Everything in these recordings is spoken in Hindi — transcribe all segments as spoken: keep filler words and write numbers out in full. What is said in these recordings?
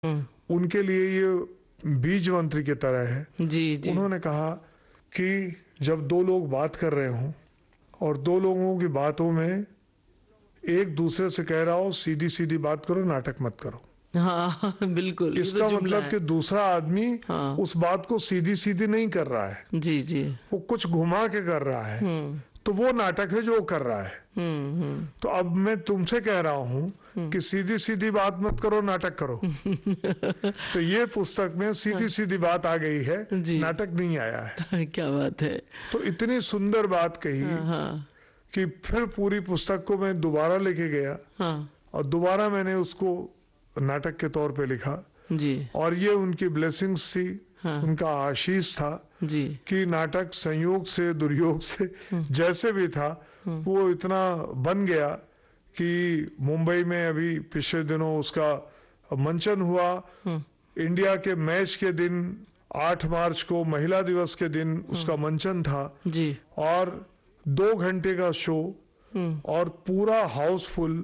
हम्म, उनके लिए ये बीज मंत्र की तरह है। जी जी। उन्होंने कहा कि जब दो लोग बात कर रहे हों और दो लोगों की बातों में एक दूसरे से कह रहा हो सीधी सीधी बात करो, नाटक मत करो, हाँ बिल्कुल, ये तो इसका जुमला मतलब है। कि दूसरा आदमी हाँ उस बात को सीधी सीधी नहीं कर रहा है, जी जी। वो कुछ घुमा के कर रहा है, हम्म तो वो नाटक है जो वो कर रहा है। हम्म हम्म तो अब मैं तुमसे कह रहा हूं हम्म। कि सीधी सीधी बात मत करो, नाटक करो। तो ये पुस्तक में सीधी सीधी बात आ गई है, जी। नाटक नहीं आया है। क्या बात है। तो इतनी सुंदर बात कही हाँ हाँ कि फिर पूरी पुस्तक को मैं दोबारा लेके गया हाँ और दोबारा मैंने उसको नाटक के तौर पे लिखा। जी। और ये उनकी ब्लेसिंग्स थी, हाँ उनका आशीष था जी। कि नाटक संयोग से दुर्योग से हम्म, जैसे भी था हम्म, वो इतना बन गया कि मुंबई में अभी पिछले दिनों उसका मंचन हुआ। हम्म, इंडिया के मैच के दिन आठ मार्च को महिला दिवस के दिन उसका मंचन था जी। और दो घंटे का शो हम्म, और पूरा हाउसफुल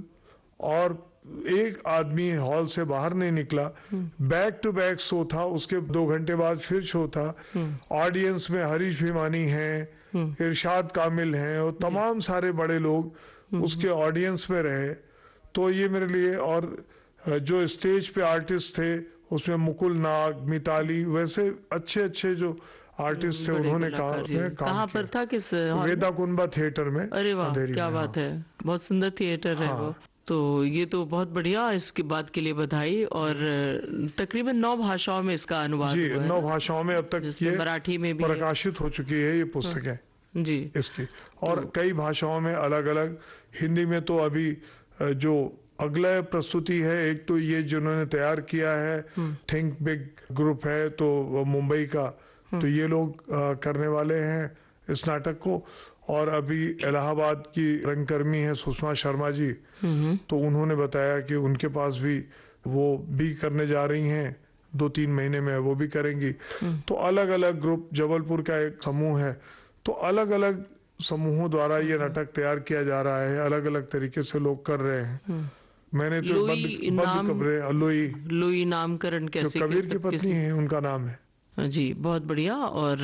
और एक आदमी हॉल से बाहर नहीं निकला। हम्म, बैक टू बैक शो था, उसके दो घंटे बाद फिर शो था। हम्म, ऑडियंस में हरीश भिमानी हैं, हम्म, इरशाद कामिल हैं और तमाम सारे बड़े लोग हम्म, उसके ऑडियंस में रहे। तो ये मेरे लिए, और जो स्टेज पे आर्टिस्ट थे उसमें मुकुल नाग, मिताली, वैसे अच्छे अच्छे जो आर्टिस्ट थे बड़े उन्होंने कलाकार जी। काम काम कहाँ पर किया। था, किस हॉल में? वेदा कुंभा थिएटर में अरे वाह, अंधेरी क्या में। बात हाँ है, बहुत सुंदर थिएटर है वो। हाँ तो ये तो बहुत बढ़िया, इसकी बात के लिए बधाई। और तकरीबन नौ भाषाओं में इसका अनुवाद जी, हुआ है नौ ना? भाषाओं में अब तक जिसमें ये मराठी में भी है। प्रकाशित हो चुकी है ये पुस्तकें जी। इसकी, और तो कई भाषाओं में अलग अलग। हिंदी में तो अभी अ, जो अगला प्रस्तुति है, एक तो ये जिन्होंने तैयार किया है हम्म, थिंक बिग ग्रुप है, तो वो मुंबई का, तो ये लोग अ, करने वाले हैं इस नाटक को। और अभी इलाहाबाद की रंगकर्मी है सुषमा शर्मा जी, हम्म, तो उन्होंने बताया कि उनके पास भी वो भी करने जा रही हैं, दो तीन महीने में वो भी करेंगी। हम्म, तो अलग अलग ग्रुप, जबलपुर का एक समूह है, तो अलग अलग समूहों द्वारा ये नाटक तैयार किया जा रहा है, अलग अलग तरीके से लोग कर रहे हैं। हम्म। मैंने तो बंद लुई बंद नाम, कमरे, लोई लुई नामकरण जो कैसे कबीर की किस, पत्नी किसी? है उनका नाम है। जी, बहुत बढ़िया। और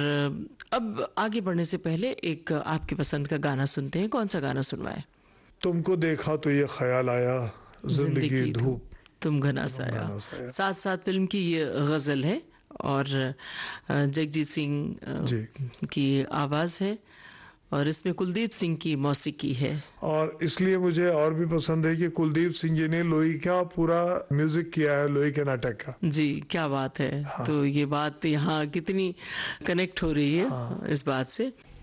अब आगे बढ़ने से पहले एक आपकी पसंद का गाना सुनते हैं। कौन सा गाना सुनवाए? तुमको देखा तो ये ख्याल आया, जिंदगी धूप तुम घना तुम साया। घना साया। साथ साथ फिल्म की ये गजल है और अ, जगजीत सिंह अ, जी, की आवाज है और इसमें कुलदीप सिंह की मौसीकी है। और इसलिए मुझे और भी पसंद है कि कुलदीप सिंह जी ने लोई का पूरा म्यूजिक किया है, लोई के नाटक का। जी, क्या बात है। हाँ तो ये बात यहाँ कितनी कनेक्ट हो रही है हाँ इस बात से।